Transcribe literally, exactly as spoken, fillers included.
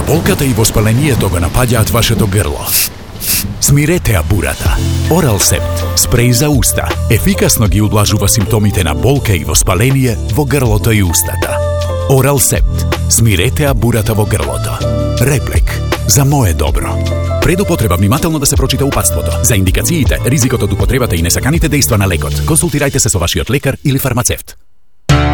Болката и воспалението го напаѓаат вашето грло. Смиретеа бурата. Оралсепт, спреј за уста, ефикасно ги удлажува симптомите на болка и воспаление во грлото и устата. Оралсепт, смиретеа бурата во грлото. Реплек, за мое добро. Пред употреба внимателно да се прочита упатството. За индикациите, ризикот од употребата и несаканите дејства на лекот, консултирајте се со вашиот лекар или фармацевт.